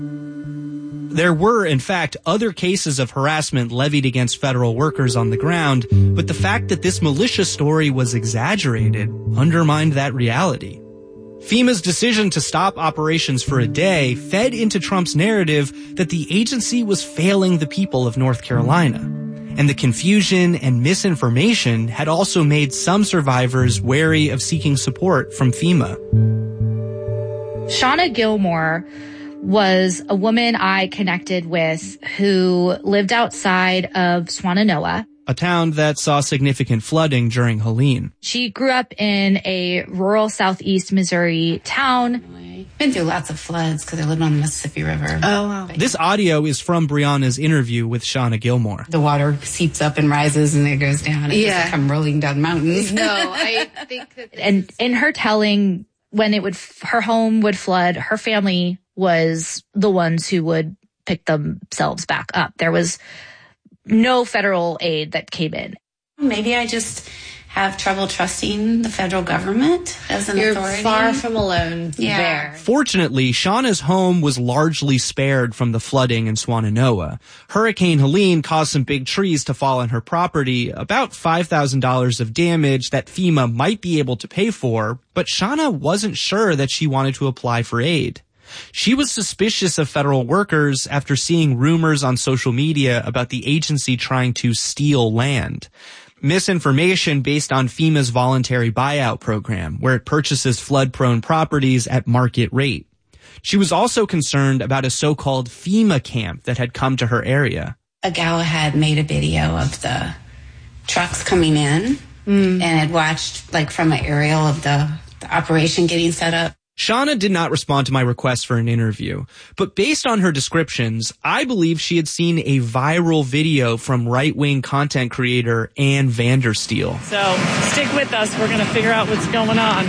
There were, in fact, other cases of harassment levied against federal workers on the ground, but the fact that this militia story was exaggerated undermined that reality. FEMA's decision to stop operations for a day fed into Trump's narrative that the agency was failing the people of North Carolina. And the confusion and misinformation had also made some survivors wary of seeking support from FEMA. Shauna Gilmore was a woman I connected with who lived outside of Swannanoa, a town that saw significant flooding during Helene. She grew up in a rural southeast Missouri town. Been through lots of floods because I lived on the Mississippi River. Oh, wow. This audio is from Brianna's interview with Shauna Gilmore. The water seeps up and rises and it goes down. It doesn't come rolling down mountains. No, I think that... And in her telling, when her home would flood, her family was the ones who would pick themselves back up. There was no federal aid that came in. Maybe I just have trouble trusting the federal government as an authority. You're far from alone there. Fortunately, Shauna's home was largely spared from the flooding in Swannanoa. Hurricane Helene caused some big trees to fall on her property, about $5,000 of damage that FEMA might be able to pay for, but Shauna wasn't sure that she wanted to apply for aid. She was suspicious of federal workers after seeing rumors on social media about the agency trying to steal land. Misinformation based on FEMA's voluntary buyout program, where it purchases flood-prone properties at market rate. She was also concerned about a so-called FEMA camp that had come to her area. A gal had made a video of the trucks coming in and had watched from an aerial of the operation getting set up. Shauna did not respond to my request for an interview, but based on her descriptions, I believe she had seen a viral video from right-wing content creator Ann Vandersteel. So stick with us. We're going to figure out what's going on.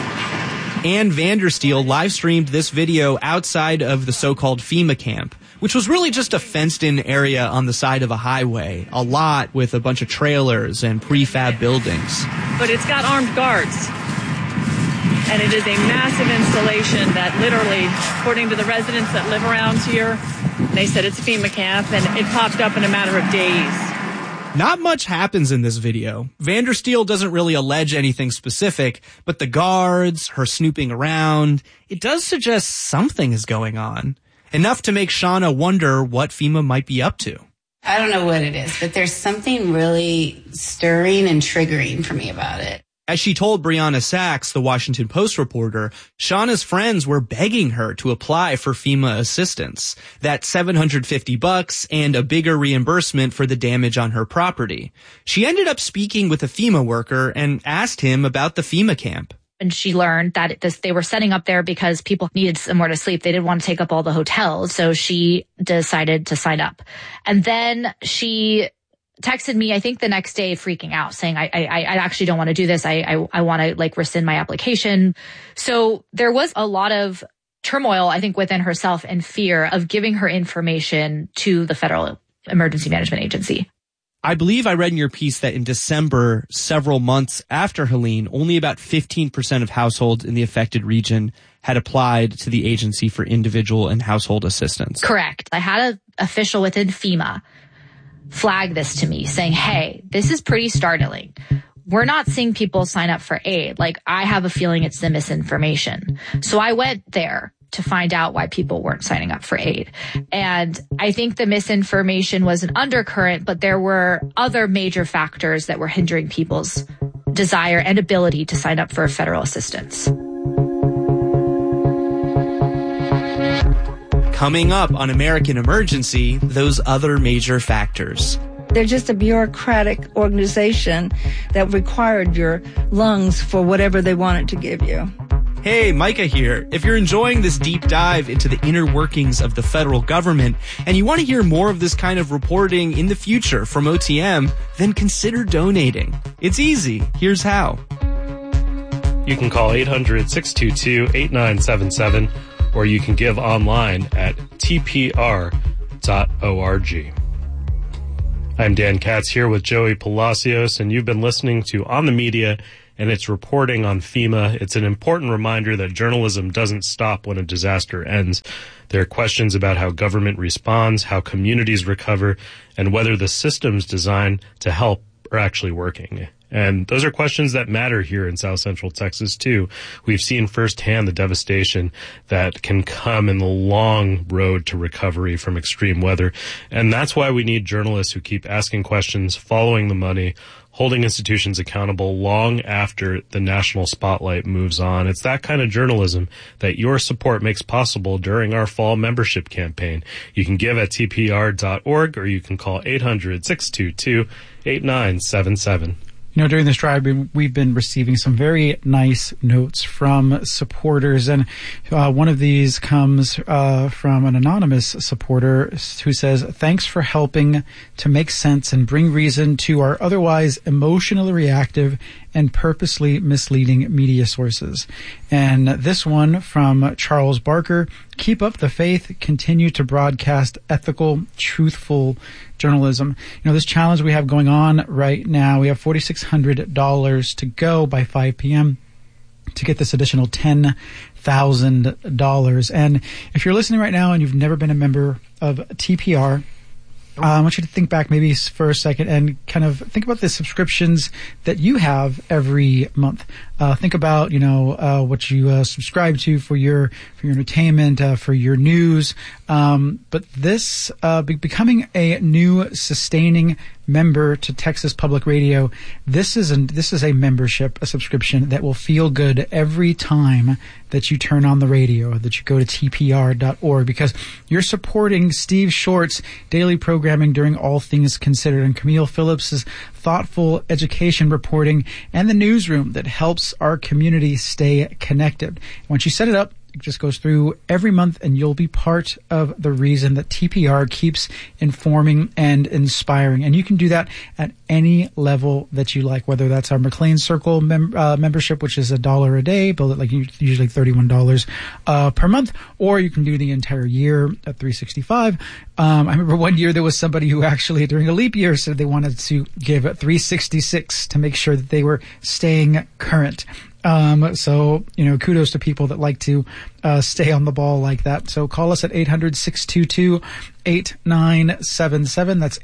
Ann Vandersteel live-streamed this video outside of the so-called FEMA camp, which was really just a fenced-in area on the side of a highway, a lot with a bunch of trailers and prefab buildings. But it's got armed guards. And it is a massive installation that literally, according to the residents that live around here, they said it's a FEMA camp, and it popped up in a matter of days. Not much happens in this video. Vandersteel doesn't really allege anything specific, but the guards, her snooping around, it does suggest something is going on. Enough to make Shauna wonder what FEMA might be up to. I don't know what it is, but there's something really stirring and triggering for me about it. As she told Brianna Sachs, the Washington Post reporter, Shauna's friends were begging her to apply for FEMA assistance. That's $750 and a bigger reimbursement for the damage on her property. She ended up speaking with a FEMA worker and asked him about the FEMA camp. And she learned that they were setting up there because people needed somewhere to sleep. They didn't want to take up all the hotels. So she decided to sign up. And then she texted me, I think the next day, freaking out, saying, I actually don't want to do this. I want to rescind my application. So there was a lot of turmoil, I think, within herself and fear of giving her information to the Federal Emergency Management Agency. I believe I read in your piece that in December, several months after Helene, only about 15% of households in the affected region had applied to the agency for individual and household assistance. Correct. I had an official within FEMA flag this to me saying, hey, this is pretty startling. We're not seeing people sign up for aid. I have a feeling it's the misinformation. So I went there to find out why people weren't signing up for aid. And I think the misinformation was an undercurrent, but there were other major factors that were hindering people's desire and ability to sign up for federal assistance. Coming up on American Emergency, those other major factors. They're just a bureaucratic organization that required your lungs for whatever they wanted to give you. Hey, Micah here. If you're enjoying this deep dive into the inner workings of the federal government and you want to hear more of this kind of reporting in the future from OTM, then consider donating. It's easy. Here's how. You can call 800-622-8977 or you can give online at tpr.org. I'm Dan Katz here with Joey Palacios, and you've been listening to On the Media and its reporting on FEMA. It's an important reminder that journalism doesn't stop when a disaster ends. There are questions about how government responds, how communities recover, and whether the systems designed to help are actually working. And those are questions that matter here in South Central Texas, too. We've seen firsthand the devastation that can come in the long road to recovery from extreme weather. And that's why we need journalists who keep asking questions, following the money, holding institutions accountable long after the national spotlight moves on. It's that kind of journalism that your support makes possible during our fall membership campaign. You can give at tpr.org, or you can call 800-622-8977. You know, during this drive, we've been receiving some very nice notes from supporters, and one of these comes from an anonymous supporter who says, "Thanks for helping to make sense and bring reason to our otherwise emotionally reactive and purposely misleading media sources." And this one from Charles Barker: "Keep up the faith, continue to broadcast ethical, truthful journalism." You know, this challenge we have going on right now, we have $4,600 to go by 5 p.m. to get this additional $10,000. And if you're listening right now and you've never been a member of TPR, I want you to think back maybe for a second and kind of think about the subscriptions that you have every month. Think about, what you subscribe to for your entertainment, for your news. But this, becoming a new sustaining member to Texas Public Radio, this is a membership, a subscription that will feel good every time that you turn on the radio, that you go to tpr.org, because you're supporting Steve Short's daily programming during All Things Considered, and Camille Phillips's thoughtful education reporting, and the newsroom that helps our community stay connected. Once you set it up, it just goes through every month, and you'll be part of the reason that TPR keeps informing and inspiring. And you can do that at any level that you like, whether that's our McLean Circle membership, which is $1 a day, but like usually $31 per month, or you can do the entire year at $365. I remember one year there was somebody who actually, during a leap year, said they wanted to give $366 to make sure that they were staying current. So, kudos to people that like to stay on the ball like that. So call us at 800-622-8977. That's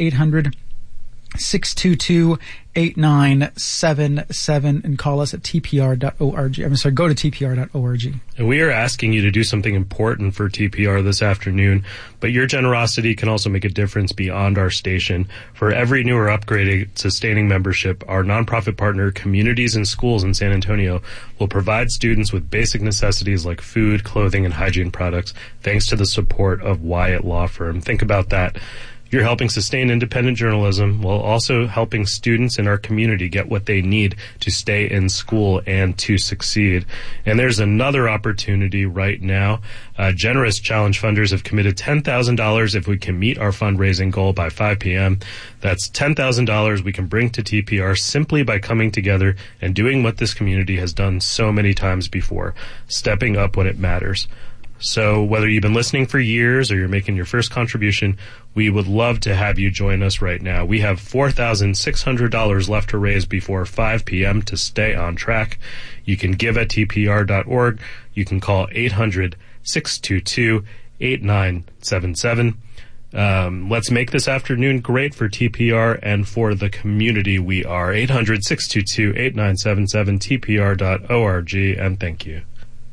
800-622-8977, and call us at tpr.org. Go to tpr.org. And we are asking you to do something important for TPR this afternoon, but your generosity can also make a difference beyond our station. For every new or upgraded sustaining membership, our nonprofit partner, Communities and Schools in San Antonio, will provide students with basic necessities like food, clothing, and hygiene products, thanks to the support of Wyatt Law Firm. Think about that. You're helping sustain independent journalism while also helping students in our community get what they need to stay in school and to succeed. And there's another opportunity right now. Generous challenge funders have committed $10,000 if we can meet our fundraising goal by 5 p.m. That's $10,000 we can bring to TPR simply by coming together and doing what this community has done so many times before, stepping up when it matters. So whether you've been listening for years or you're making your first contribution, we would love to have you join us right now. We have $4,600 left to raise before 5 p.m. to stay on track. You can give at tpr.org. You can call 800-622-8977. Let's make this afternoon great for TPR and for the community we are. 800-622-8977, tpr.org, and thank you.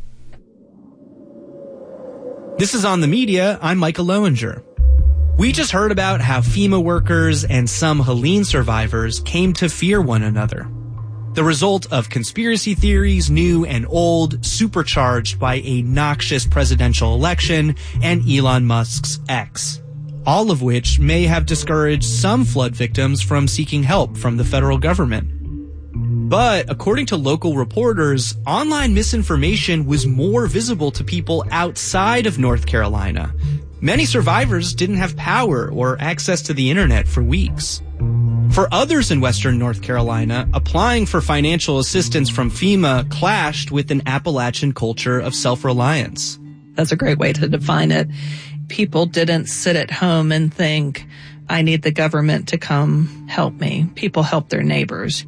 This is On the Media. I'm Micah Lowinger. We just heard about how FEMA workers and some Helene survivors came to fear one another. The result of conspiracy theories, new and old, supercharged by a noxious presidential election and Elon Musk's X. All of which may have discouraged some flood victims from seeking help from the federal government. But according to local reporters, online misinformation was more visible to people outside of North Carolina. Many survivors didn't have power or access to the internet for weeks. For others in Western North Carolina, applying for financial assistance from FEMA clashed with an Appalachian culture of self-reliance. That's a great way to define it. People didn't sit at home and think, I need the government to come help me. People help their neighbors.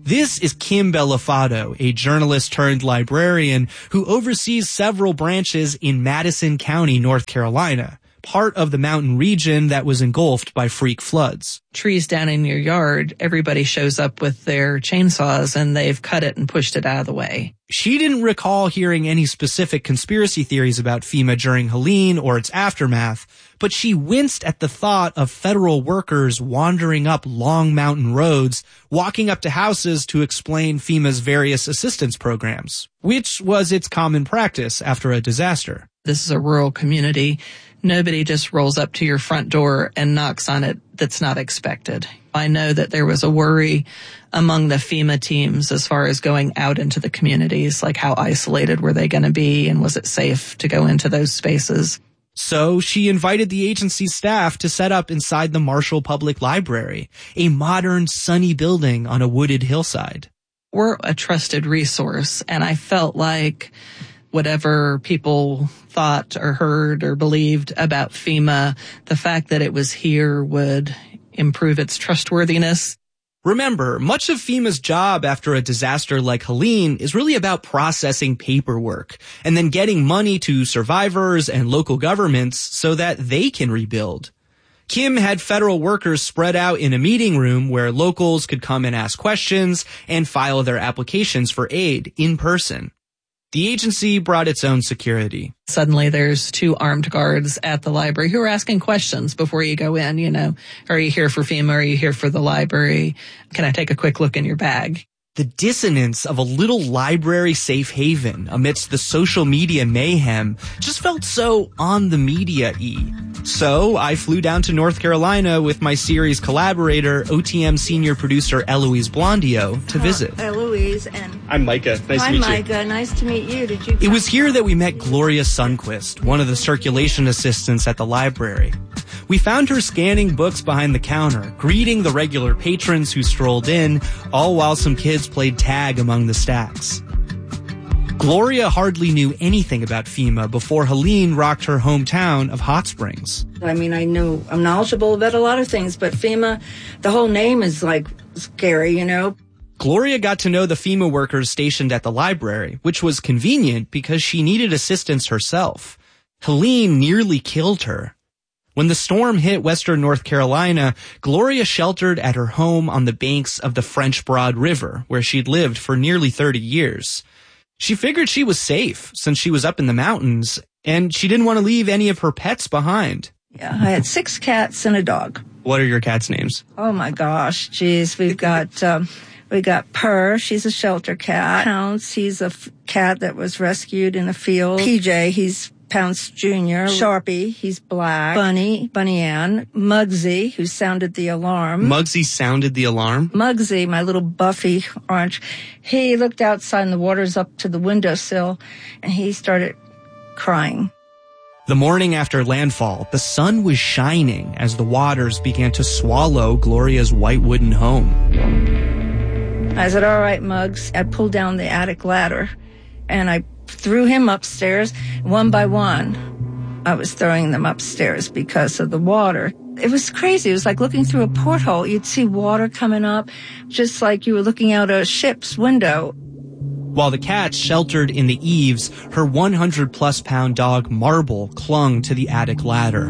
This is Kim Bellafato, a journalist turned librarian who oversees several branches in Madison County, North Carolina, part of the mountain region that was engulfed by freak floods. Trees down in your yard, everybody shows up with their chainsaws and they've cut it and pushed it out of the way. She didn't recall hearing any specific conspiracy theories about FEMA during Helene or its aftermath, but she winced at the thought of federal workers wandering up long mountain roads, walking up to houses to explain FEMA's various assistance programs, which was its common practice after a disaster. This is a rural community. Nobody just rolls up to your front door and knocks on it that's not expected. I know that there was a worry among the FEMA teams as far as going out into the communities, like how isolated were they going to be and was it safe to go into those spaces. So she invited the agency's staff to set up inside the Marshall Public Library, a modern, sunny building on a wooded hillside. We're a trusted resource, and I felt like whatever people thought or heard or believed about FEMA, the fact that it was here would improve its trustworthiness. Remember, much of FEMA's job after a disaster like Helene is really about processing paperwork and then getting money to survivors and local governments so that they can rebuild. Kim had federal workers spread out in a meeting room where locals could come and ask questions and file their applications for aid in person. The agency brought its own security. Suddenly there's 2 armed guards at the library who are asking questions before you go in, you know. Are you here for FEMA? Are you here for the library? Can I take a quick look in your bag? The dissonance of a little library safe haven amidst the social media mayhem just felt so on the media-y. So I flew down to North Carolina with my series collaborator, OTM senior producer Eloise Blondio, to visit. Eloise and... I'm Micah. Nice to meet you. Hi, Micah. Nice to meet you. Did you... It was here that we met Gloria Sundquist, one of the circulation assistants at the library. We found her scanning books behind the counter, greeting the regular patrons who strolled in, all while some kids played tag among the stacks. Gloria hardly knew anything about FEMA before Helene rocked her hometown of Hot Springs. I mean, I'm knowledgeable about a lot of things, but FEMA, the whole name is like scary, you know. Gloria got to know the FEMA workers stationed at the library, which was convenient because she needed assistance herself. Helene nearly killed her. When the storm hit western North Carolina, Gloria sheltered at her home on the banks of the French Broad River, where she'd lived for nearly 30 years. She figured she was safe since she was up in the mountains, and she didn't want to leave any of her pets behind. Yeah, I had 6 cats and a dog. What are your cats' names? Oh my gosh, geez, we got Purr, she's a shelter cat. Pounce, he's a cat that was rescued in a field. PJ, he's Pounce Jr., Sharpie, he's black, Bunny Ann, Muggsy, who sounded the alarm. Muggsy sounded the alarm? Muggsy, my little buffy orange, he looked outside and the water's up to the windowsill and he started crying. The morning after landfall, the sun was shining as the waters began to swallow Gloria's white wooden home. I said, all right, Muggs. I pulled down the attic ladder and I threw him upstairs. One by one, I was throwing them upstairs because of the water. It was crazy. It was like looking through a porthole. You'd see water coming up, just like you were looking out a ship's window. While the cats sheltered in the eaves, her 100-plus pound dog Marble clung to the attic ladder.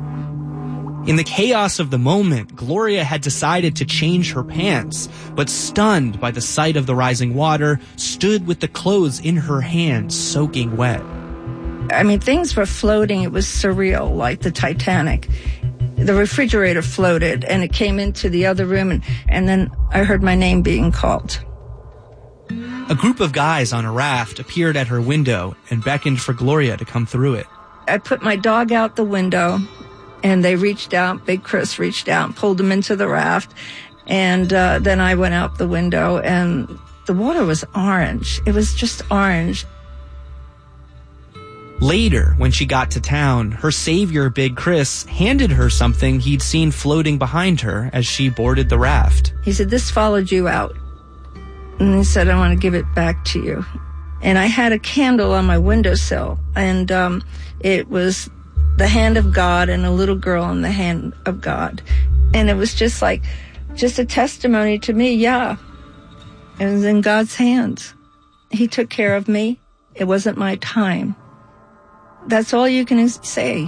In the chaos of the moment, Gloria had decided to change her pants, but stunned by the sight of the rising water, stood with the clothes in her hands soaking wet. I mean, things were floating. It was surreal, like the Titanic. The refrigerator floated, and it came into the other room, and then I heard my name being called. A group of guys on a raft appeared at her window and beckoned for Gloria to come through it. I put my dog out the window, and they reached out, Big Chris reached out and pulled him into the raft. And then I went out the window, and the water was orange. It was just orange. Later, when she got to town, her savior, Big Chris, handed her something he'd seen floating behind her as she boarded the raft. He said, this followed you out. And he said, I want to give it back to you. And I had a candle on my windowsill, and it was the hand of God and a little girl in the hand of God. And it was just a testimony to me, yeah. It was in God's hands. He took care of me. It wasn't my time. That's all you can say.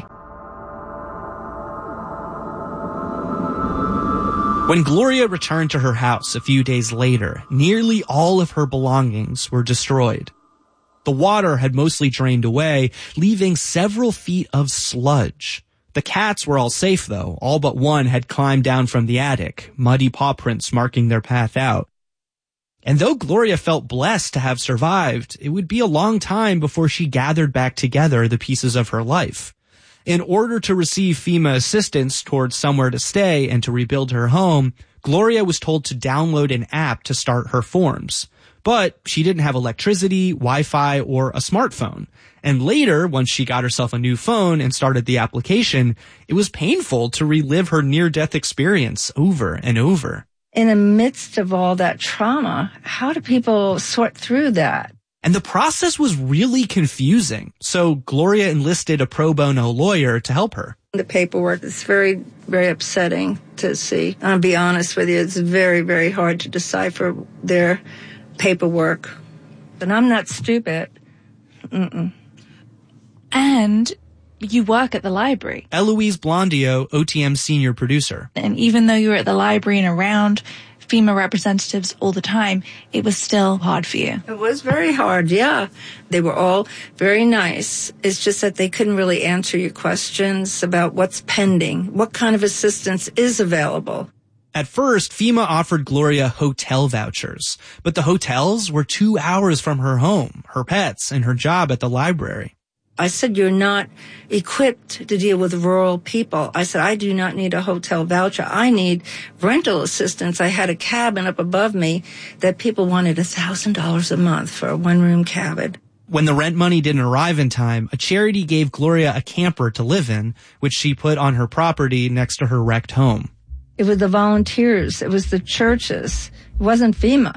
When Gloria returned to her house a few days later, nearly all of her belongings were destroyed. The water had mostly drained away, leaving several feet of sludge. The cats were all safe, though. All but one had climbed down from the attic, muddy paw prints marking their path out. And though Gloria felt blessed to have survived, it would be a long time before she gathered back together the pieces of her life. In order to receive FEMA assistance towards somewhere to stay and to rebuild her home, Gloria was told to download an app to start her forms. But she didn't have electricity, Wi-Fi, or a smartphone. And later, once she got herself a new phone and started the application, it was painful to relive her near-death experience over and over. In the midst of all that trauma, how do people sort through that? And the process was really confusing. So Gloria enlisted a pro bono lawyer to help her. The paperwork is very, very upsetting to see. I'll be honest with you, it's very, very hard to decipher their paperwork. And I'm not stupid. And you work at the library. Eloise Blondio, OTM senior producer. And even though you were at the library and around FEMA representatives all the time, it was still hard for you. It was very hard, yeah. They were all very nice. It's just that they couldn't really answer your questions about what's pending, what kind of assistance is available. At first, FEMA offered Gloria hotel vouchers, but the hotels were 2 hours from her home, her pets, and her job at the library. I said, you're not equipped to deal with rural people. I said, I do not need a hotel voucher. I need rental assistance. I had a cabin up above me that people wanted $1,000 a month for a one-room cabin. When the rent money didn't arrive in time, a charity gave Gloria a camper to live in, which she put on her property next to her wrecked home. It was the volunteers. It was the churches. It wasn't FEMA.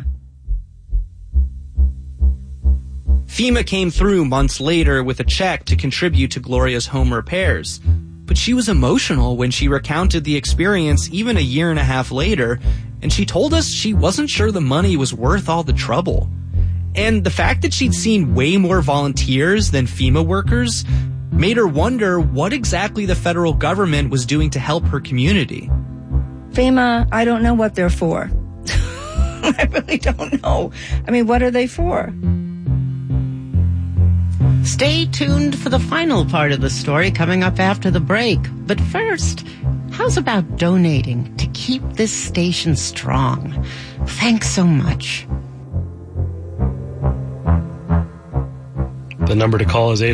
FEMA came through months later with a check to contribute to Gloria's home repairs. But she was emotional when she recounted the experience even a year and a half later, and she told us she wasn't sure the money was worth all the trouble. And the fact that she'd seen way more volunteers than FEMA workers made her wonder what exactly the federal government was doing to help her community. FEMA, I don't know what they're for. I really don't know. I mean, what are they for? Stay tuned for the final part of the story coming up after the break. But first, how's about donating to keep this station strong? Thanks so much. The number to call is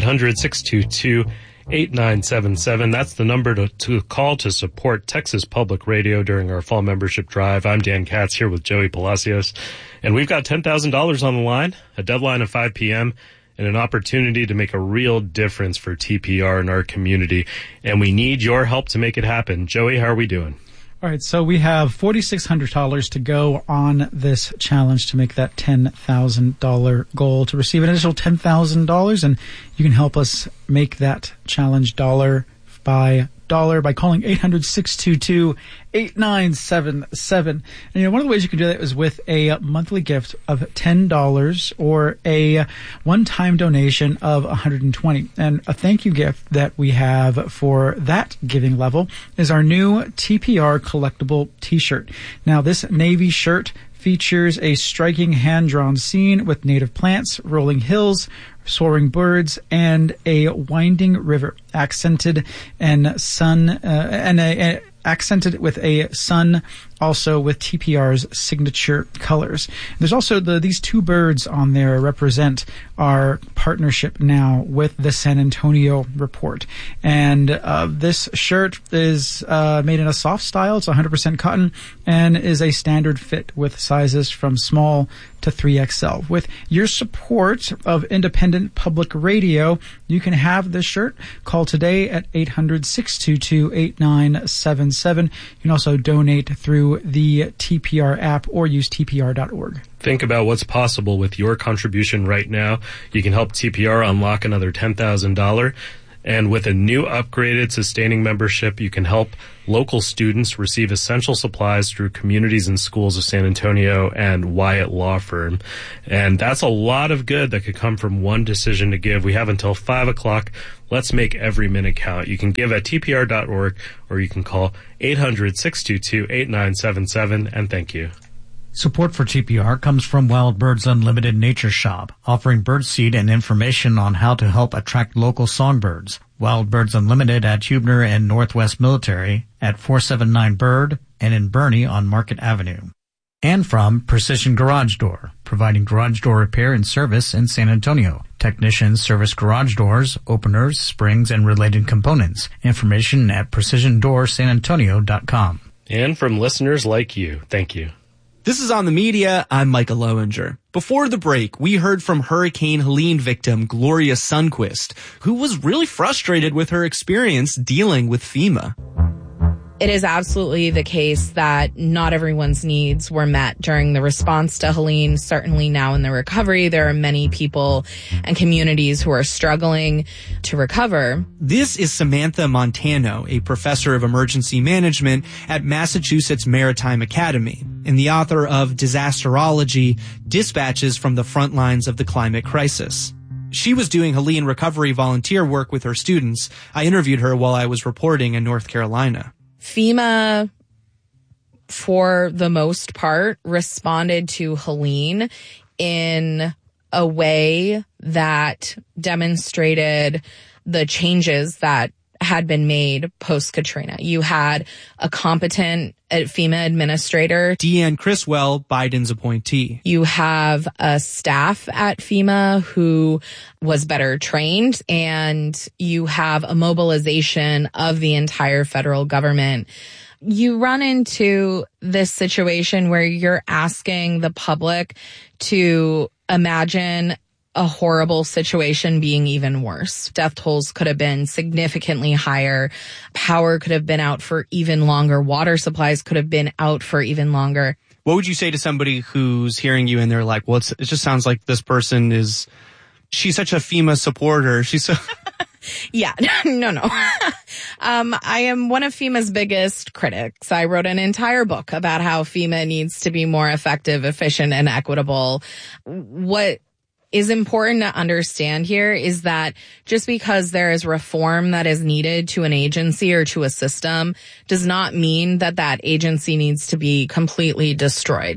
800-622-8977. That's the number to call to support Texas Public Radio during our fall membership drive. I'm Dan Katz here with Joey Palacios. And we've got $10,000 on the line, a deadline of 5 p.m., and an opportunity to make a real difference for TPR in our community. And we need your help to make it happen. Joey, how are we doing? All right, so we have $4,600 to go on this challenge to make that $10,000 goal. To receive an additional $10,000, and you can help us make that challenge dollar by dollar by calling 800-622-8977. And one of the ways you can do that is with a monthly gift of $10 or a one-time donation of $120. And a thank you gift that we have for that giving level is our new TPR collectible t-shirt. Now, this navy shirt features a striking hand-drawn scene with native plants, rolling hills, soaring birds, and a winding river, accented accented with a sun, also with TPR's signature colors. There's also these two birds on there represent our partnership now with the San Antonio Report. And this shirt is made in a soft style. It's 100% cotton and is a standard fit with sizes from small to 3XL. With your support of independent public radio, you can have this shirt. Call today at 800-622-8977. You can also donate through the TPR app or use tpr.org. Think about what's possible with your contribution right now. You can help TPR unlock another $10,000. And with a new upgraded sustaining membership, you can help local students receive essential supplies through Communities and Schools of San Antonio and Wyatt Law Firm. And that's a lot of good that could come from one decision to give. We have until 5 o'clock. Let's make every minute count. You can give at tpr.org or you can call 800-622-8977, and thank you. Support for TPR comes from Wild Birds Unlimited Nature Shop, offering birdseed and information on how to help attract local songbirds. Wild Birds Unlimited at Huebner and Northwest Military, at 479 Bird, and in Bernie on Market Avenue. And from Precision Garage Door, providing garage door repair and service in San Antonio. Technicians service garage doors, openers, springs, and related components. Information at precisiondoorsanantonio.com. And from listeners like you, thank you. This is On the Media. I'm Micah Lowinger. Before the break, we heard from Hurricane Helene victim Gloria Sundquist, who was really frustrated with her experience dealing with FEMA. It is absolutely the case that not everyone's needs were met during the response to Helene. Certainly now in the recovery, there are many people and communities who are struggling to recover. This is Samantha Montano, a professor of emergency management at Massachusetts Maritime Academy and the author of Disasterology, Dispatches from the Front Lines of the Climate Crisis. She was doing Helene recovery volunteer work with her students. I interviewed her while I was reporting in North Carolina. FEMA, for the most part, responded to Helene in a way that demonstrated the changes that had been made post-Katrina. You had a competent FEMA administrator. Deanne Criswell, Biden's appointee. You have a staff at FEMA who was better trained, and you have a mobilization of the entire federal government. You run into this situation where you're asking the public to imagine a horrible situation being even worse. Death tolls could have been significantly higher. Power could have been out for even longer. Water supplies could have been out for even longer. What would you say to somebody who's hearing you and they're like, well, it just sounds like this person she's such a FEMA supporter. She's so... Yeah, no. I am one of FEMA's biggest critics. I wrote an entire book about how FEMA needs to be more effective, efficient, and equitable. What is important to understand here is that just because there is reform that is needed to an agency or to a system does not mean that that agency needs to be completely destroyed.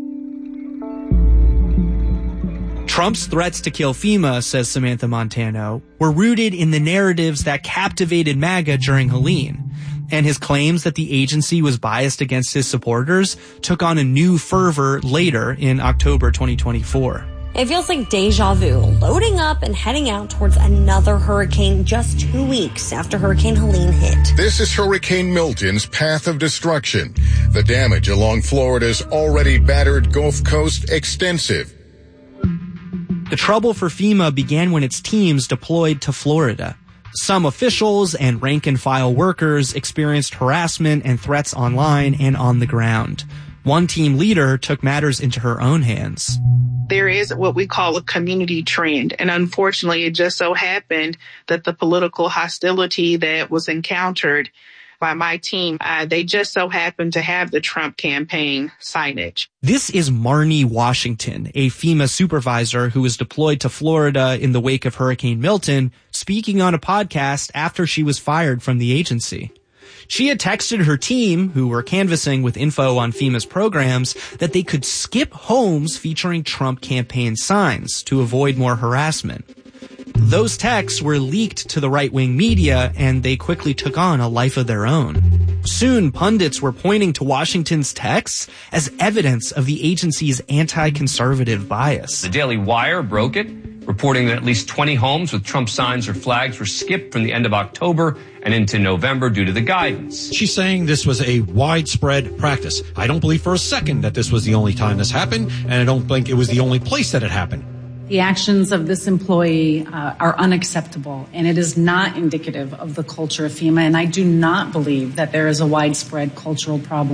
Trump's threats to kill FEMA, says Samantha Montano, were rooted in the narratives that captivated MAGA during Helene. And his claims that the agency was biased against his supporters took on a new fervor later in October 2024. It feels like deja vu, loading up and heading out towards another hurricane just 2 weeks after Hurricane Helene hit. This is Hurricane Milton's path of destruction. The damage along Florida's already battered Gulf Coast extensive. The trouble for FEMA began when its teams deployed to Florida. Some officials and rank-and-file workers experienced harassment and threats online and on the ground. One team leader took matters into her own hands. There is what we call a community trend. And unfortunately, it just so happened that the political hostility that was encountered by my team, they just so happened to have the Trump campaign signage. This is Marnie Washington, a FEMA supervisor who was deployed to Florida in the wake of Hurricane Milton, speaking on a podcast after she was fired from the agency. She had texted her team, who were canvassing with info on FEMA's programs, that they could skip homes featuring Trump campaign signs to avoid more harassment. Those texts were leaked to the right-wing media, and they quickly took on a life of their own. Soon, pundits were pointing to Washington's texts as evidence of the agency's anti-conservative bias. The Daily Wire broke it, reporting that at least 20 homes with Trump signs or flags were skipped from the end of October and into November due to the guidance. She's saying this was a widespread practice. I don't believe for a second that this was the only time this happened, and I don't think it was the only place that it happened. The actions of this employee are unacceptable, and it is not indicative of the culture of FEMA, and I do not believe that there is a widespread cultural problem.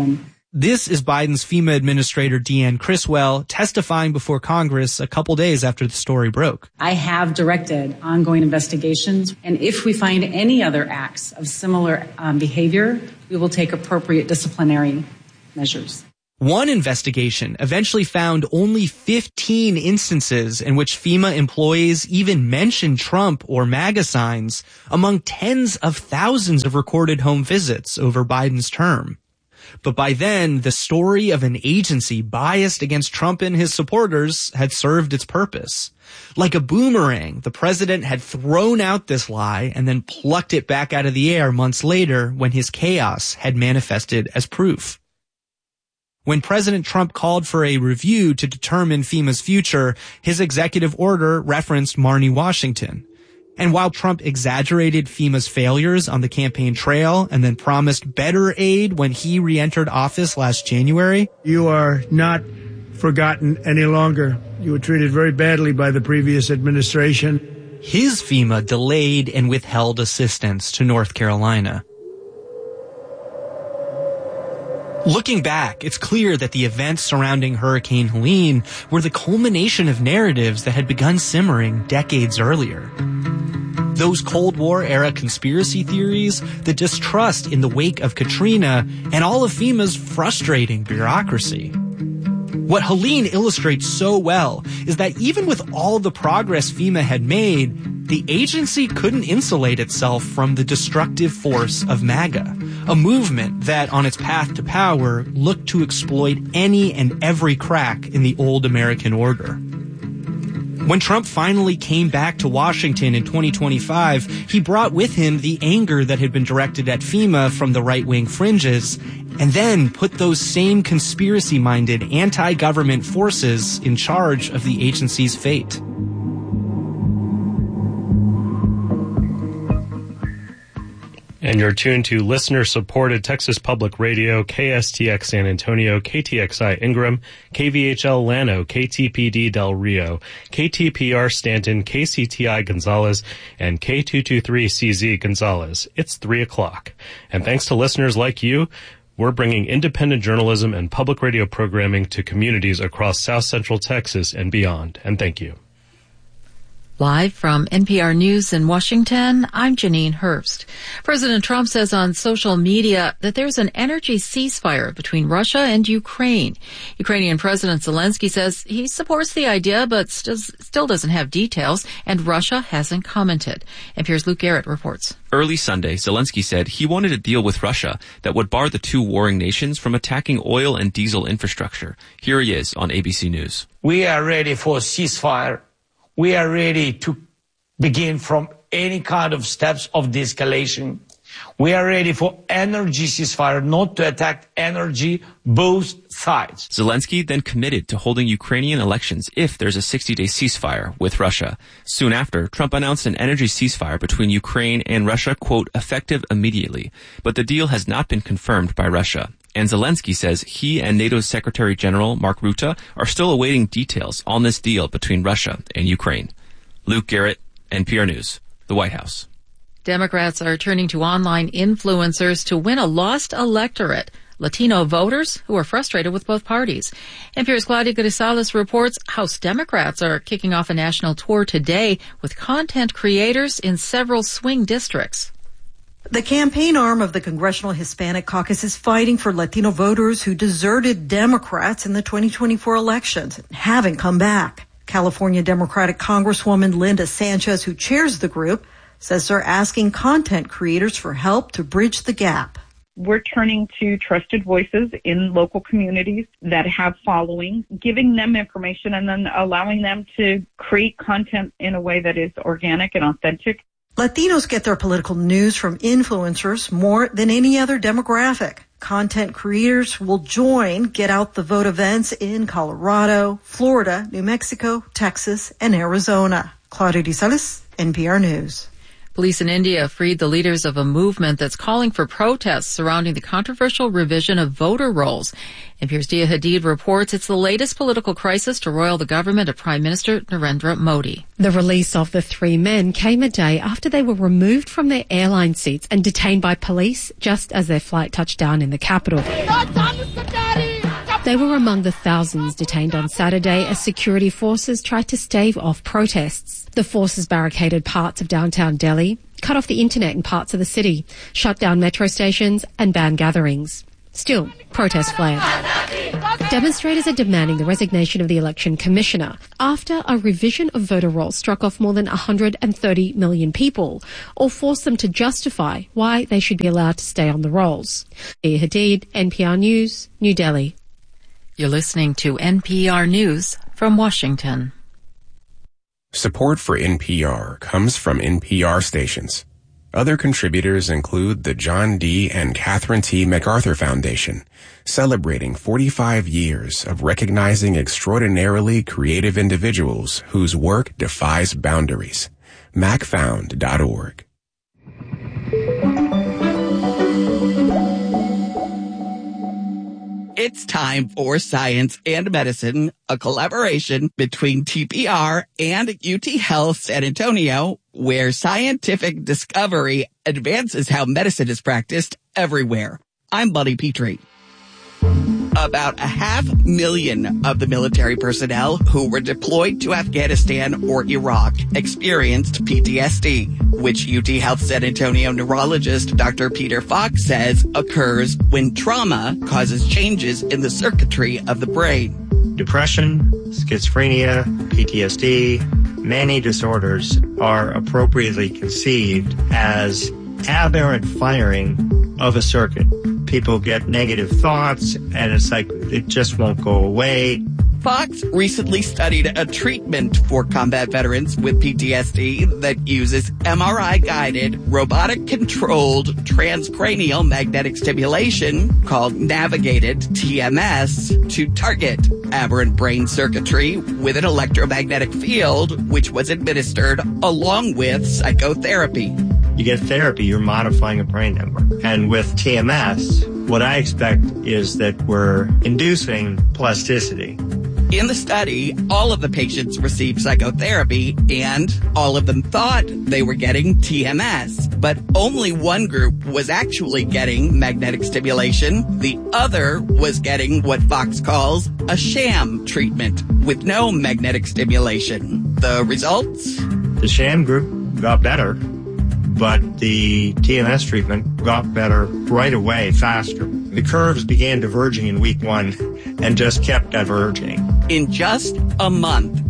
This is Biden's FEMA Administrator Deanne Criswell testifying before Congress a couple days after the story broke. I have directed ongoing investigations, and if we find any other acts of similar behavior, we will take appropriate disciplinary measures. One investigation eventually found only 15 instances in which FEMA employees even mentioned Trump or MAGA signs among tens of thousands of recorded home visits over Biden's term. But by then, the story of an agency biased against Trump and his supporters had served its purpose. Like a boomerang, the president had thrown out this lie and then plucked it back out of the air months later when his chaos had manifested as proof. When President Trump called for a review to determine FEMA's future, his executive order referenced Marnie Washington. And while Trump exaggerated FEMA's failures on the campaign trail and then promised better aid when he re-entered office last January, you are not forgotten any longer. You were treated very badly by the previous administration. His FEMA delayed and withheld assistance to North Carolina. Looking back, it's clear that the events surrounding Hurricane Helene were the culmination of narratives that had begun simmering decades earlier. Those Cold War-era conspiracy theories, the distrust in the wake of Katrina, and all of FEMA's frustrating bureaucracy. What Helene illustrates so well is that even with all the progress FEMA had made, the agency couldn't insulate itself from the destructive force of MAGA, a movement that, on its path to power, looked to exploit any and every crack in the old American order. When Trump finally came back to Washington in 2025, he brought with him the anger that had been directed at FEMA from the right-wing fringes, and then put those same conspiracy-minded anti-government forces in charge of the agency's fate. And you're tuned to listener-supported Texas Public Radio, KSTX San Antonio, KTXI Ingram, KVHL Llano, KTPD Del Rio, KTPR Stanton, KCTI Gonzales, and K223CZ Gonzales. It's 3 o'clock. And thanks to listeners like you, we're bringing independent journalism and public radio programming to communities across South Central Texas and beyond. And thank you. Live from NPR News in Washington, I'm Janine Hurst. President Trump says on social media that there's an energy ceasefire between Russia and Ukraine. Ukrainian President Zelensky says he supports the idea but still doesn't have details, and Russia hasn't commented. NPR's Luke Garrett reports. Early Sunday, Zelensky said he wanted a deal with Russia that would bar the two warring nations from attacking oil and diesel infrastructure. Here he is on ABC News. We are ready for a ceasefire. We are ready to begin from any kind of steps of de-escalation. We are ready for energy ceasefire, not to attack energy, both sides. Zelensky then committed to holding Ukrainian elections if there's a 60-day ceasefire with Russia. Soon after, Trump announced an energy ceasefire between Ukraine and Russia, quote, effective immediately. But the deal has not been confirmed by Russia. And Zelensky says he and NATO's Secretary General Mark Rutte are still awaiting details on this deal between Russia and Ukraine. Luke Garrett, NPR News, the White House. Democrats are turning to online influencers to win a lost electorate, Latino voters who are frustrated with both parties. NPR's Claudia Grisales reports House Democrats are kicking off a national tour today with content creators in several swing districts. The campaign arm of the Congressional Hispanic Caucus is fighting for Latino voters who deserted Democrats in the 2024 elections and haven't come back. California Democratic Congresswoman Linda Sanchez, who chairs the group, says they're asking content creators for help to bridge the gap. We're turning to trusted voices in local communities that have following, giving them information and then allowing them to create content in a way that is organic and authentic. Latinos get their political news from influencers more than any other demographic. Content creators will join Get Out the Vote events in Colorado, Florida, New Mexico, Texas, and Arizona. Claudia Grisales, NPR News. Police in India freed the leaders of a movement that's calling for protests surrounding the controversial revision of voter rolls. NPR's Dia Hadid reports it's the latest political crisis to roil the government of Prime Minister Narendra Modi. The release of the three men came a day after they were removed from their airline seats and detained by police just as their flight touched down in the capital. No time to sit down. They were among the thousands detained on Saturday as security forces tried to stave off protests. The forces barricaded parts of downtown Delhi, cut off the internet in parts of the city, shut down metro stations and banned gatherings. Still, protests flared. Demonstrators are demanding the resignation of the election commissioner after a revision of voter rolls struck off more than 130 million people, or forced them to justify why they should be allowed to stay on the rolls. Leah Hadid, NPR News, New Delhi. You're listening to NPR News from Washington. Support for NPR comes from NPR stations. Other contributors include the John D. and Catherine T. MacArthur Foundation, celebrating 45 years of recognizing extraordinarily creative individuals whose work defies boundaries. macfound.org. It's time for Science and Medicine, a collaboration between TPR and UT Health San Antonio, where scientific discovery advances how medicine is practiced everywhere. I'm Buddy Petrie. About 500,000 of the military personnel who were deployed to Afghanistan or Iraq experienced PTSD, which UT Health San Antonio neurologist Dr. Peter Fox says occurs when trauma causes changes in the circuitry of the brain. Depression, schizophrenia, PTSD, many disorders are appropriately conceived as aberrant firing of a circuit. People get negative thoughts, and it's like it just won't go away. Fox recently studied a treatment for combat veterans with PTSD that uses MRI-guided, robotic-controlled transcranial magnetic stimulation called navigated TMS to target aberrant brain circuitry with an electromagnetic field, which was administered along with psychotherapy. You get therapy, you're modifying a brain network. And with TMS, what I expect is that we're inducing plasticity. In the study, all of the patients received psychotherapy and all of them thought they were getting TMS. But only one group was actually getting magnetic stimulation. The other was getting what Fox calls a sham treatment with no magnetic stimulation. The results? The sham group got better, but the TMS treatment got better right away, faster. The curves began diverging in week 1 and just kept diverging. In just a month,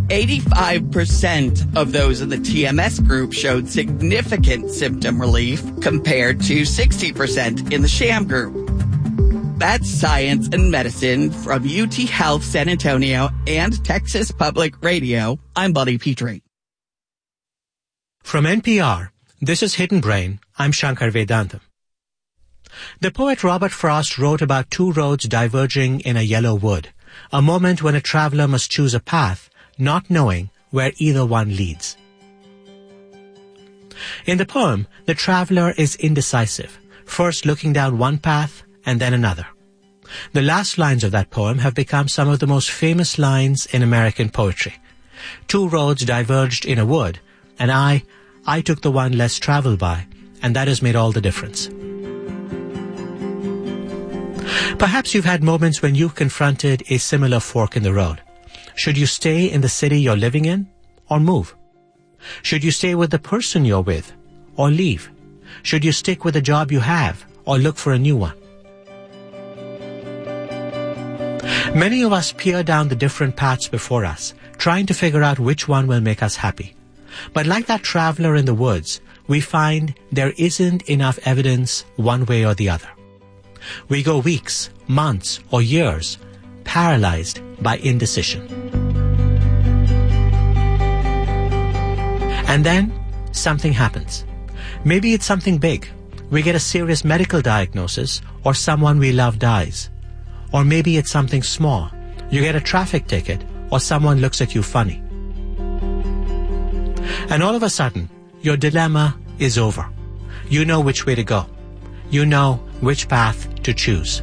85% of those in the TMS group showed significant symptom relief compared to 60% in the sham group. That's Science and Medicine from UT Health San Antonio and Texas Public Radio. I'm Buddy Petrie. From NPR, this is Hidden Brain. I'm Shankar Vedantam. The poet Robert Frost wrote about two roads diverging in a yellow wood, a moment when a traveler must choose a path, not knowing where either one leads. In the poem, the traveler is indecisive, first looking down one path and then another. The last lines of that poem have become some of the most famous lines in American poetry. Two roads diverged in a wood, and I took the one less traveled by, and that has made all the difference. Perhaps you've had moments when you've confronted a similar fork in the road. Should you stay in the city you're living in, or move? Should you stay with the person you're with, or leave? Should you stick with the job you have, or look for a new one? Many of us peer down the different paths before us, trying to figure out which one will make us happy. But like that traveler in the woods, we find there isn't enough evidence one way or the other. We go weeks, months, or years, paralyzed by indecision. And then, something happens. Maybe it's something big. We get a serious medical diagnosis, or someone we love dies. Or maybe it's something small. You get a traffic ticket, or someone looks at you funny. And all of a sudden, your dilemma is over. You know which way to go. You know which path to choose.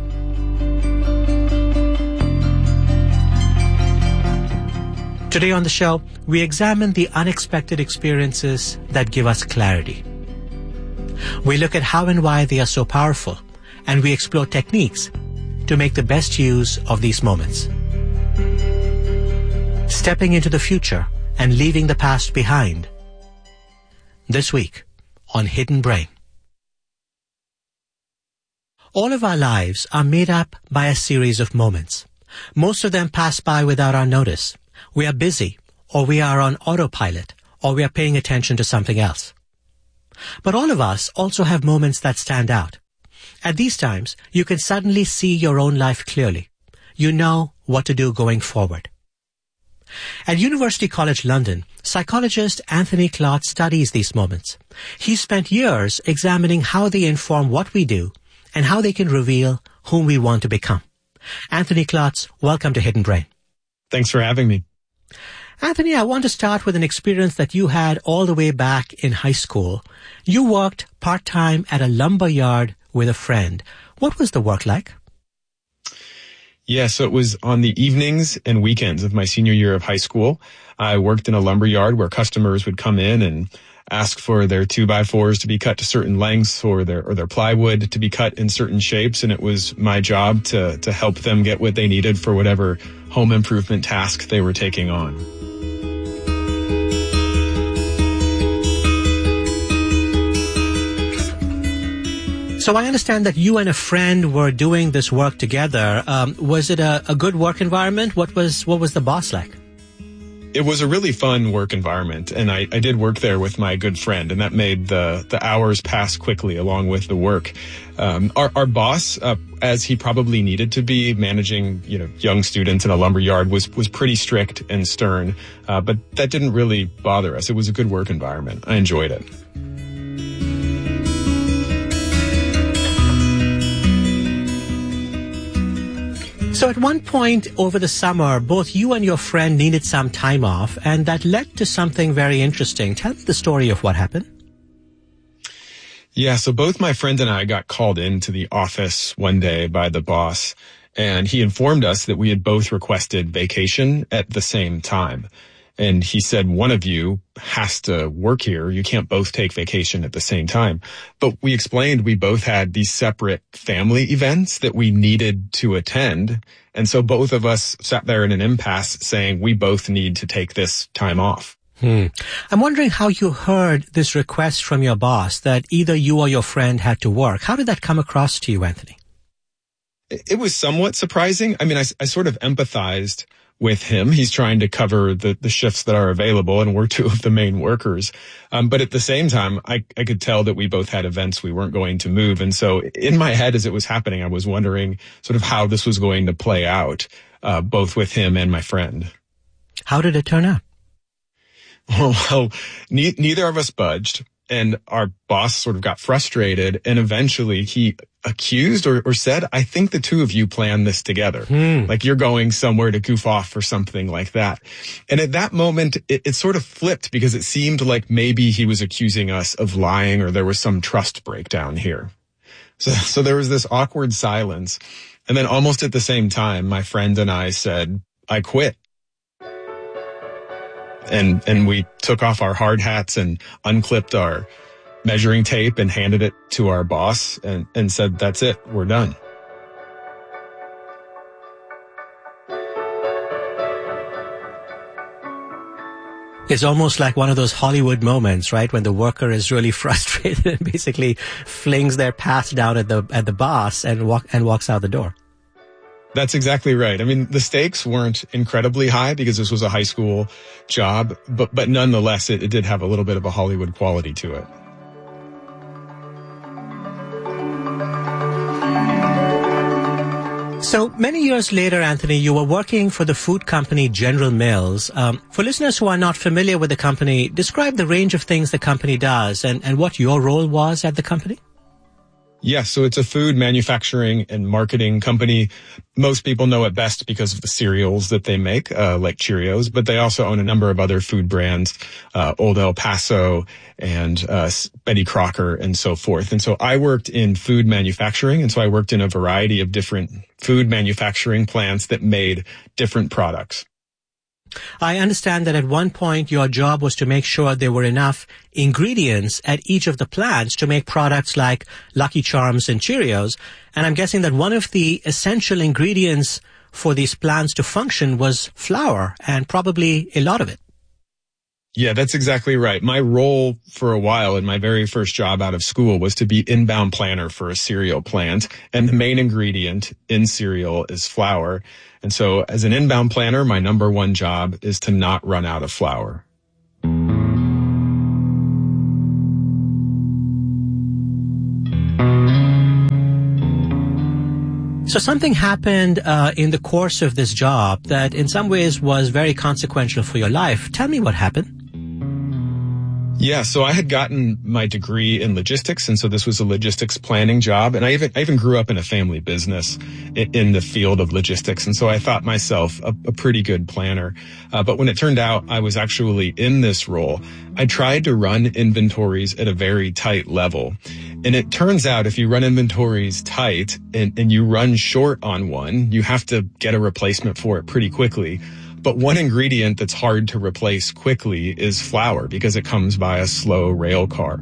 Today on the show, we examine the unexpected experiences that give us clarity. We look at how and why they are so powerful, and we explore techniques to make the best use of these moments. Stepping into the future and leaving the past behind. This week on Hidden Brain. All of our lives are made up by a series of moments. Most of them pass by without our notice. We are busy, or we are on autopilot, or we are paying attention to something else. But all of us also have moments that stand out. At these times, you can suddenly see your own life clearly. You know what to do going forward. At University College London, psychologist Anthony Klotz studies these moments. He spent years examining how they inform what we do and how they can reveal whom we want to become. Anthony Klotz, welcome to Hidden Brain. Thanks for having me. Anthony, I want to start with an experience that you had all the way back in high school. You worked part-time at a lumber yard with a friend. What was the work like? Yeah, so it was on the evenings and weekends of my senior year of high school. I worked in a lumber yard where customers would come in and ask for their 2x4s to be cut to certain lengths or their plywood to be cut in certain shapes. And it was my job to help them get what they needed for whatever home improvement task they were taking on. So I understand that you and a friend were doing this work together. Was it a good work environment? What was the boss like? It was a really fun work environment, and I did work there with my good friend, and that made the hours pass quickly along with the work. Our boss, as he probably needed to be, managing young students in a lumber yard, was pretty strict and stern, but that didn't really bother us. It was a good work environment. I enjoyed it. So at one point over the summer, both you and your friend needed some time off, and that led to something very interesting. Tell me the story of what happened. Yeah, so both my friend and I got called into the office one day by the boss, and he informed us that we had both requested vacation at the same time. And he said, one of you has to work here. You can't both take vacation at the same time. But we explained we both had these separate family events that we needed to attend. And so both of us sat there in an impasse saying we both need to take this time off. I'm wondering how you heard this request from your boss that either you or your friend had to work. How did that come across to you, Anthony? It was somewhat surprising. I mean, I sort of empathized with him. He's trying to cover the shifts that are available, and we're two of the main workers. But at the same time, I could tell that we both had events we weren't going to move. And so in my head, as it was happening, I was wondering sort of how this was going to play out, both with him and my friend. How did it turn out? Well, neither of us budged. And our boss sort of got frustrated, and eventually he accused or said, I think the two of you planned this together. Like you're going somewhere to goof off or something like that. And at that moment, it sort of flipped because it seemed like maybe he was accusing us of lying or there was some trust breakdown here. So there was this awkward silence. And then almost at the same time, my friend and I said, I quit. And we took off our hard hats and unclipped our measuring tape and handed it to our boss and said, that's it, we're done. It's almost like one of those Hollywood moments, right? When the worker is really frustrated and basically flings their past down at the boss and walks out the door. That's exactly right. I mean, the stakes weren't incredibly high because this was a high school job, but nonetheless, it did have a little bit of a Hollywood quality to it. So many years later, Anthony, you were working for the food company General Mills. For listeners who are not familiar with the company, describe the range of things the company does and what your role was at the company. Yeah, so it's a food manufacturing and marketing company. Most people know it best because of the cereals that they make, like Cheerios, but they also own a number of other food brands, Old El Paso and Betty Crocker and so forth. And so I worked in food manufacturing, and so I worked in a variety of different food manufacturing plants that made different products. I understand that at one point your job was to make sure there were enough ingredients at each of the plants to make products like Lucky Charms and Cheerios. And I'm guessing that one of the essential ingredients for these plants to function was flour, and probably a lot of it. Yeah, that's exactly right. My role for a while in my very first job out of school was to be inbound planner for a cereal plant. And the main ingredient in cereal is flour. And so as an inbound planner, my number one job is to not run out of flour. So something happened in the course of this job that in some ways was very consequential for your life. Tell me what happened. Yeah, so I had gotten my degree in logistics, and so this was a logistics planning job. And I even grew up in a family business in the field of logistics, and so I thought myself a pretty good planner. But when it turned out I was actually in this role, I tried to run inventories at a very tight level. And it turns out if you run inventories tight and you run short on one, you have to get a replacement for it pretty quickly. But one ingredient that's hard to replace quickly is flour because it comes by a slow rail car.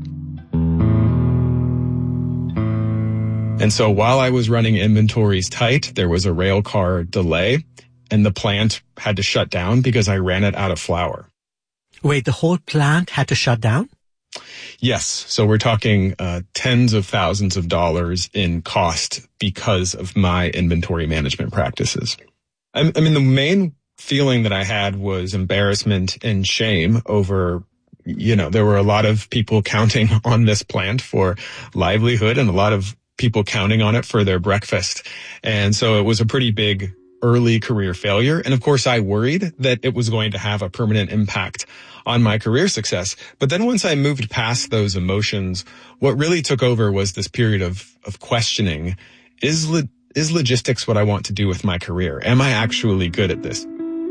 And so while I was running inventories tight, there was a rail car delay and the plant had to shut down because I ran it out of flour. Wait, the whole plant had to shut down? Yes. So we're talking tens of thousands of dollars in cost because of my inventory management practices. I mean, the main feeling that I had was embarrassment and shame over, there were a lot of people counting on this plant for livelihood and a lot of people counting on it for their breakfast. And so it was a pretty big early career failure. And of course, I worried that it was going to have a permanent impact on my career success. But then once I moved past those emotions, what really took over was this period of questioning. Is logistics what I want to do with my career? Am I actually good at this?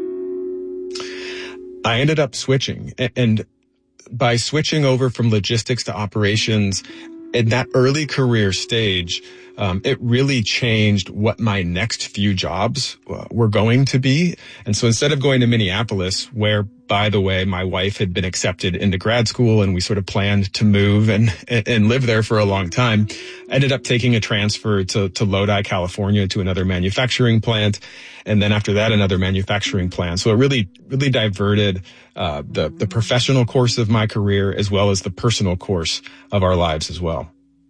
I ended up switching, and by switching over from logistics to operations in that early career stage, it really changed what my next few jobs were going to be. And so instead of going to Minneapolis, where, by the way, my wife had been accepted into grad school and we sort of planned to move and live there for a long time, I ended up taking a transfer to Lodi, California, to another manufacturing plant. And then after that, another manufacturing plant. So it really diverted the professional course of my career as well as the personal course of our lives as well.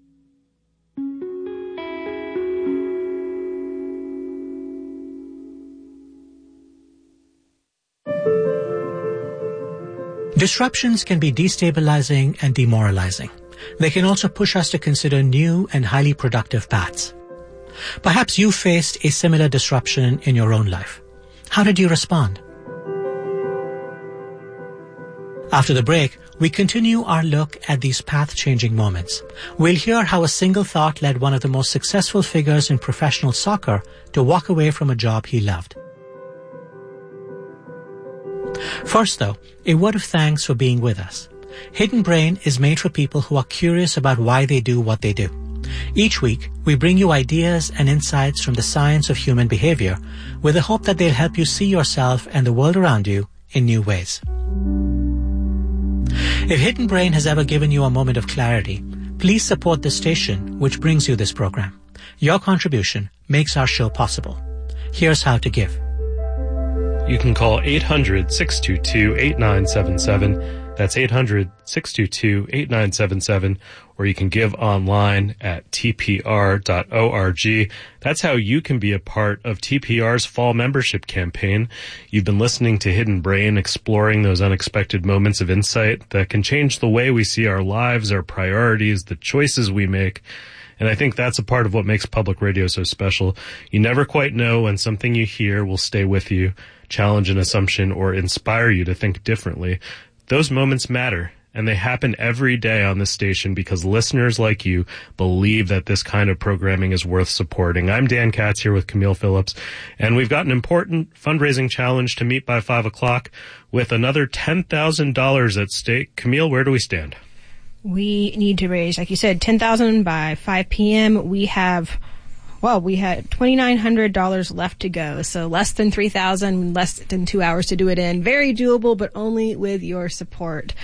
Disruptions can be destabilizing and demoralizing. They can also push us to consider new and highly productive paths. Perhaps you faced a similar disruption in your own life. How did you respond? After the break, we continue our look at these path-changing moments. We'll hear how a single thought led one of the most successful figures in professional soccer to walk away from a job he loved. First, though, a word of thanks for being with us. Hidden Brain is made for people who are curious about why they do what they do. Each week, we bring you ideas and insights from the science of human behavior with the hope that they'll help you see yourself and the world around you in new ways. If Hidden Brain has ever given you a moment of clarity, please support this station which brings you this program. Your contribution makes our show possible. Here's how to give. You can call 800-622-8977. That's 800-622-8977. Or you can give online at tpr.org. That's how you can be a part of TPR's fall membership campaign. You've been listening to Hidden Brain, exploring those unexpected moments of insight that can change the way we see our lives, our priorities, the choices we make. And I think that's a part of what makes public radio so special. You never quite know when something you hear will stay with you, challenge an assumption, or inspire you to think differently. Those moments matter, and they happen every day on this station because listeners like you believe that this kind of programming is worth supporting. I'm Dan Katz here with Camille Phillips, and we've got an important fundraising challenge to meet by 5 o'clock with another $10,000 at stake. Camille, where do we stand? We need to raise, like you said, $10,000 by 5 p.m. We have Well, we had $2,900 left to go, so less than $3,000, less than 2 hours to do it in. Very doable, but only with your support.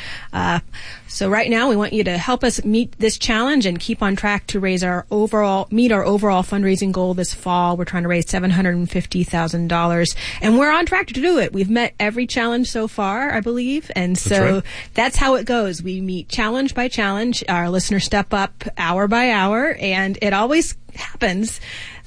So right now, we want you to help us meet this challenge and keep on track to meet our overall fundraising goal this fall. We're trying to raise $750,000, and we're on track to do it. We've met every challenge so far, I believe, and so that's how it goes. We meet challenge by challenge. Our listeners step up hour by hour, and it always happens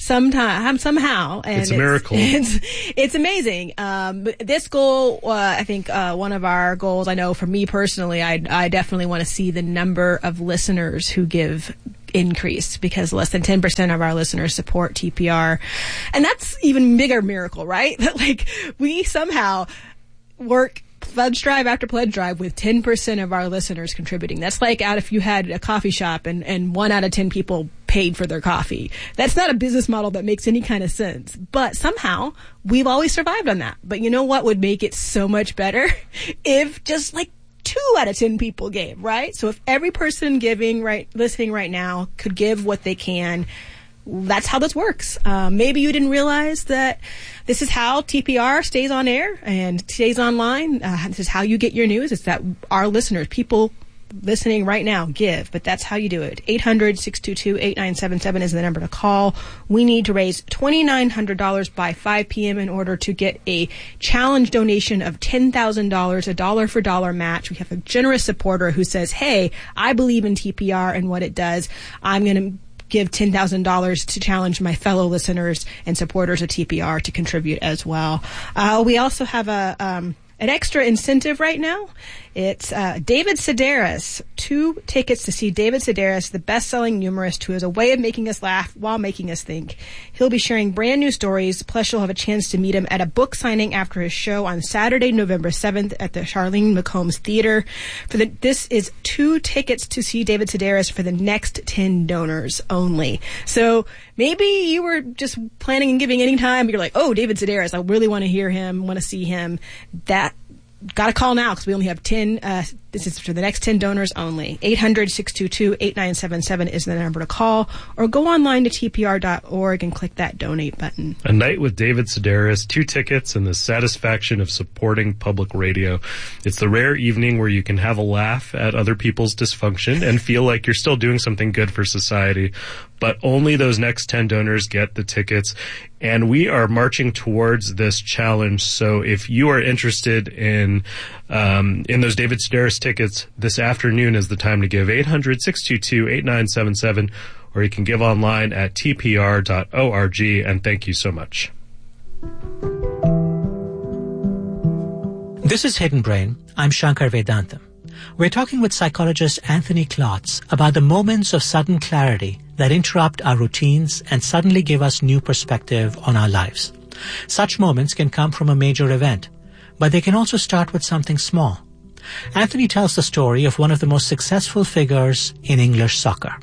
somehow. And it's a miracle. It's amazing. But this goal, I think, one of our goals, I know for me personally, I definitely want to see the number of listeners who give increase, because less than 10% of our listeners support TPR. And that's even bigger miracle, right? That like we somehow work pledge drive after pledge drive with 10% of our listeners contributing. That's like if you had a coffee shop and 1 out of 10 people paid for their coffee. That's not a business model that makes any kind of sense. But somehow we've always survived on that. But you know what would make it so much better? If just like 2 out of 10 people gave, right? So if every person listening right now could give what they can, that's how this works. Maybe you didn't realize that this is how TPR stays on air and stays online. This is how you get your news. It's that our listeners, people listening right now, give. But that's how you do it. 800-622-8977 is the number to call. We need to raise $2,900 by 5 p.m. in order to get a challenge donation of $10,000, a dollar-for-dollar match. We have a generous supporter who says, hey, I believe in TPR and what it does. I'm going to give $10,000 to challenge my fellow listeners and supporters of TPR to contribute as well. We also have an extra incentive right now. It's David Sedaris. 2 tickets to see David Sedaris, the best-selling humorist who has a way of making us laugh while making us think. He'll be sharing brand new stories, plus you'll have a chance to meet him at a book signing after his show on Saturday, November 7th at the Charlene McCombs Theater. This is 2 tickets to see David Sedaris for the next 10 donors only. So maybe you were just planning on giving any time. You're like, oh, David Sedaris, I really want to hear him, want to see him. Got to call now because we only have 10. This is for the next 10 donors only. 800-622-8977 is the number to call, or go online to tpr.org and click that donate button. A night with David Sedaris, 2 tickets, and the satisfaction of supporting public radio. It's the rare evening where you can have a laugh at other people's dysfunction and feel like you're still doing something good for society. But only those next 10 donors get the tickets. And we are marching towards this challenge. So if you are interested in those David Sedaris tickets, this afternoon is the time to give. 800-622-8977, or you can give online at tpr.org. And thank you so much. This is Hidden Brain. I'm Shankar Vedantam. We're talking with psychologist Anthony Klotz about the moments of sudden clarity that interrupt our routines and suddenly give us new perspective on our lives. Such moments can come from a major event, but they can also start with something small. Anthony tells the story of one of the most successful figures in English soccer.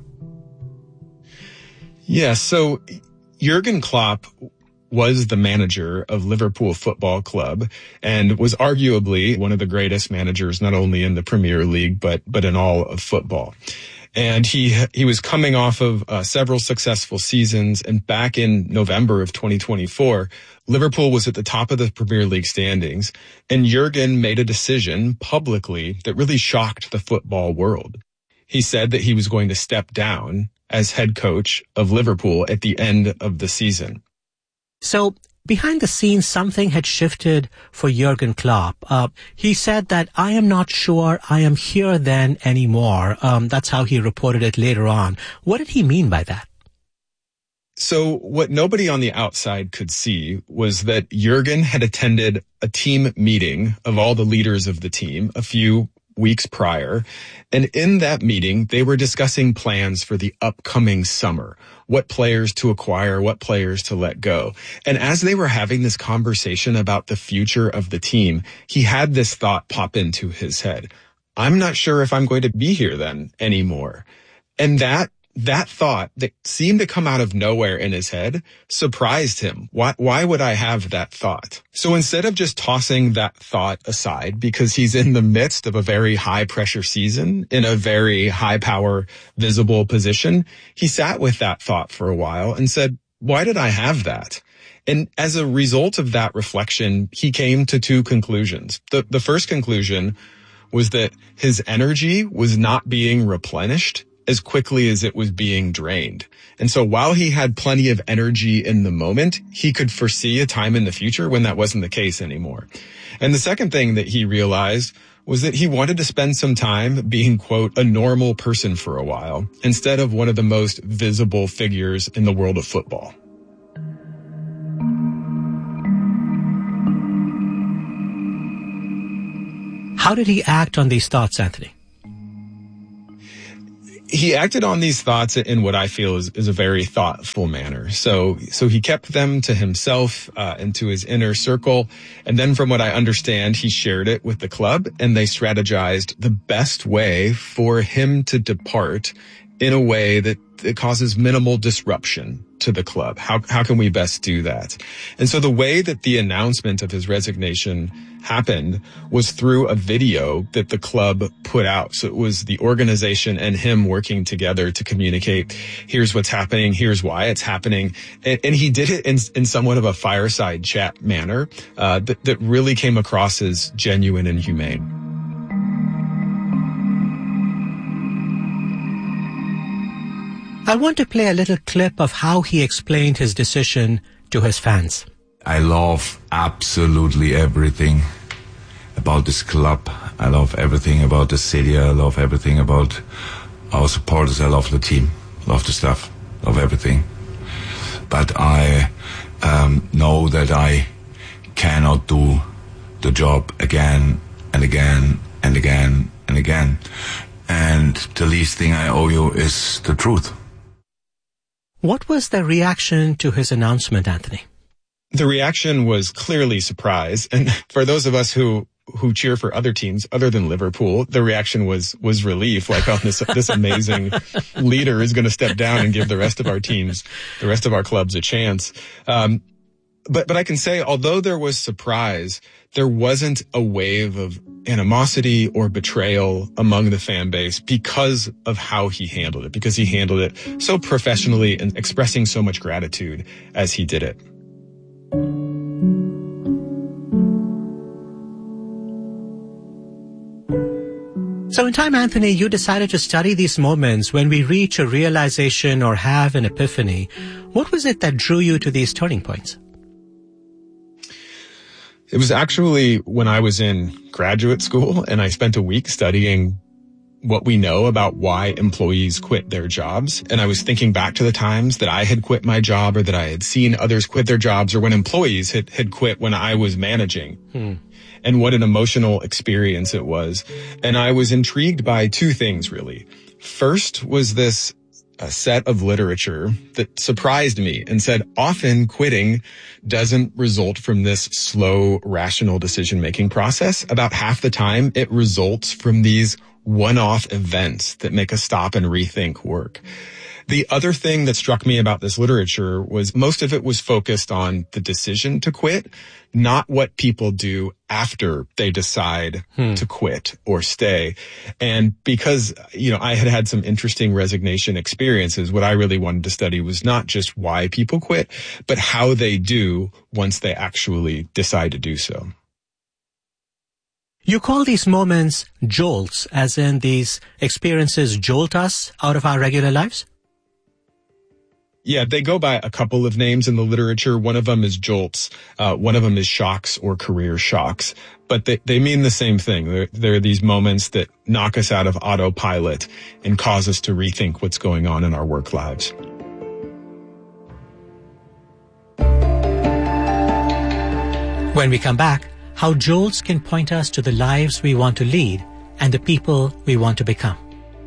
Yeah, so Jurgen Klopp was the manager of Liverpool Football Club and was arguably one of the greatest managers, not only in the Premier League, but in all of football. And he was coming off of several successful seasons. And back in November of 2024, Liverpool was at the top of the Premier League standings. And Jurgen made a decision publicly that really shocked the football world. He said that he was going to step down as head coach of Liverpool at the end of the season. So behind the scenes, something had shifted for Jurgen Klopp. He said that I am not sure I am here then anymore. That's how he reported it later on. What did he mean by that? So what nobody on the outside could see was that Jurgen had attended a team meeting of all the leaders of the team a few weeks prior. And in that meeting, they were discussing plans for the upcoming summer, what players to acquire, what players to let go. And as they were having this conversation about the future of the team, he had this thought pop into his head. I'm not sure if I'm going to be here then anymore. And that thought that seemed to come out of nowhere in his head surprised him. Why would I have that thought? So instead of just tossing that thought aside, because he's in the midst of a very high pressure season in a very high power visible position, he sat with that thought for a while and said, why did I have that? And as a result of that reflection, he came to two conclusions. The first conclusion was that his energy was not being replenished as quickly as it was being drained. And so while he had plenty of energy in the moment, he could foresee a time in the future when that wasn't the case anymore. And the second thing that he realized was that he wanted to spend some time being, quote, a normal person for a while, instead of one of the most visible figures in the world of football. How did he act on these thoughts, Anthony? He acted on these thoughts in what I feel is a very thoughtful manner. So he kept them to himself, and to his inner circle. And then from what I understand, he shared it with the club, and they strategized the best way for him to depart in a way that causes minimal disruption to the club. How can we best do that? And so the way that the announcement of his resignation happened was through a video that the club put out. So it was the organization and him working together to communicate, here's what's happening, here's why it's happening. And he did it in somewhat of a fireside chat manner that really came across as genuine and humane. I want to play a little clip of how he explained his decision to his fans. I love absolutely everything about this club. I love everything about the city. I love everything about our supporters. I love the team. Love the stuff. Love everything. But I know that I cannot do the job again and again and again and again. And the least thing I owe you is the truth. What was the reaction to his announcement, Anthony? The reaction was clearly surprise. And for those of us who cheer for other teams other than Liverpool, the reaction was relief. Like, oh, this amazing leader is going to step down and give the rest of our teams, the rest of our clubs a chance. But I can say, although there was surprise, there wasn't a wave of animosity or betrayal among the fan base because of how he handled it, because he handled it so professionally and expressing so much gratitude as he did it. So in time, Anthony, you decided to study these moments when we reach a realization or have an epiphany. What was it that drew you to these turning points? It was actually when I was in graduate school and I spent a week studying what we know about why employees quit their jobs. And I was thinking back to the times that I had quit my job or that I had seen others quit their jobs or when employees had quit when I was managing. And what an emotional experience it was. And I was intrigued by two things, really. First was this a set of literature that surprised me and said often quitting doesn't result from this slow, rational decision-making process. About half the time, it results from these one-off events that make us stop and rethink work. The other thing that struck me about this literature was most of it was focused on the decision to quit, not what people do after they decide to quit or stay. And because, I had some interesting resignation experiences, what I really wanted to study was not just why people quit, but how they do once they actually decide to do so. You call these moments jolts, as in these experiences jolt us out of our regular lives? Yeah, they go by a couple of names in the literature. One of them is jolts. One of them is shocks or career shocks. But they mean the same thing. They're these moments that knock us out of autopilot and cause us to rethink what's going on in our work lives. When we come back, how jolts can point us to the lives we want to lead and the people we want to become.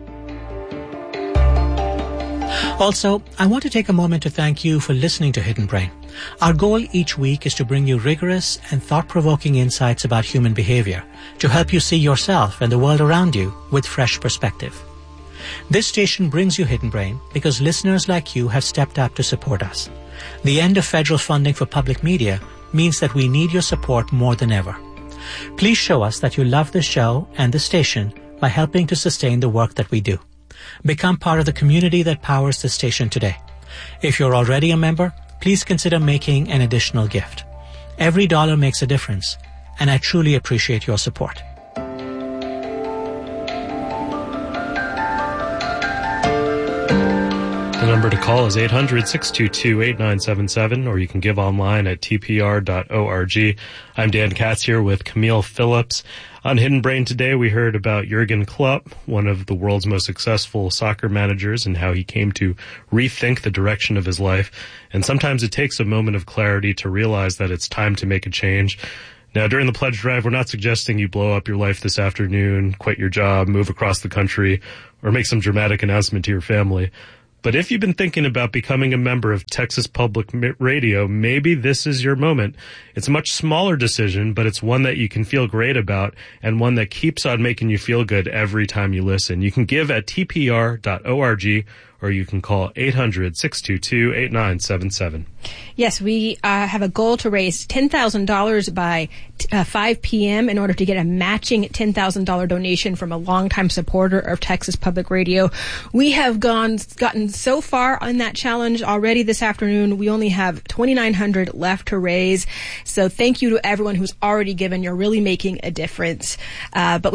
Also, I want to take a moment to thank you for listening to Hidden Brain. Our goal each week is to bring you rigorous and thought-provoking insights about human behavior to help you see yourself and the world around you with fresh perspective. This station brings you Hidden Brain because listeners like you have stepped up to support us. The end of federal funding for public media means that we need your support more than ever. Please show us that you love the show and the station by helping to sustain the work that we do. Become part of the community that powers the station today. If you're already a member, please consider making an additional gift. Every dollar makes a difference, and I truly appreciate your support. The number to call is 800-622-8977, or you can give online at tpr.org. I'm Dan Katz here with Camille Phillips. On Hidden Brain today, we heard about Jurgen Klopp, one of the world's most successful soccer managers, and how he came to rethink the direction of his life. And sometimes it takes a moment of clarity to realize that it's time to make a change. Now, during the pledge drive, we're not suggesting you blow up your life this afternoon, quit your job, move across the country, or make some dramatic announcement to your family. But if you've been thinking about becoming a member of Texas Public Radio, maybe this is your moment. It's a much smaller decision, but it's one that you can feel great about and one that keeps on making you feel good every time you listen. You can give at tpr.org, or you can call 800-622-8977. Yes, we have a goal to raise $10,000 by 5 p.m. in order to get a matching $10,000 donation from a longtime supporter of Texas Public Radio. We have gotten so far on that challenge already this afternoon. We only have $2,900 left to raise. So thank you to everyone who's already given. You're really making a difference. But